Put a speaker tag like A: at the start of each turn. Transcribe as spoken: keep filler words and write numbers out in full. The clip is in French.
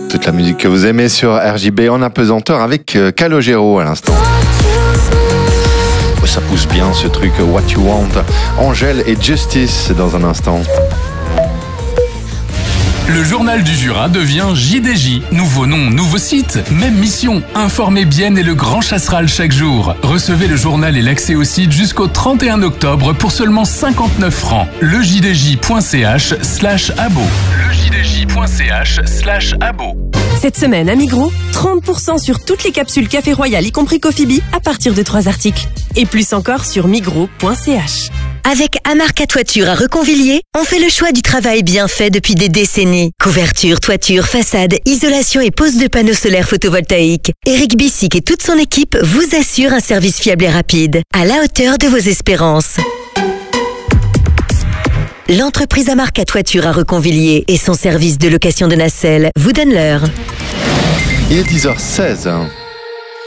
A: Toute la musique que vous aimez sur R J B en apesanteur avec Calogero à l'instant. Oh, ça pousse bien ce truc What You Want. Angèle et Justice dans un instant.
B: Le journal du Jura devient J D J. Nouveau nom, nouveau site, même mission. Informez bien et le grand chasseral chaque jour. Recevez le journal et l'accès au site jusqu'au trente et un octobre pour seulement cinquante-neuf francs. Le j d j point c h slash abo. Le j d j point c h slash abo.
C: Cette semaine à Migros, trente pour cent sur toutes les capsules Café Royal, y compris Coffee Bee, à partir de trois articles. Et plus encore sur migros point c h.
D: Avec Amarca Toiture à Reconvilliers, on fait le choix du travail bien fait depuis des décennies. Couverture, toiture, façade, isolation et pose de panneaux solaires photovoltaïques. Eric Bissic et toute son équipe vous assurent un service fiable et rapide, à la hauteur de vos espérances. L'entreprise Amarca Toiture à Reconvilliers et son service de location de nacelle vous donnent l'heure.
A: Il est dix heures seize.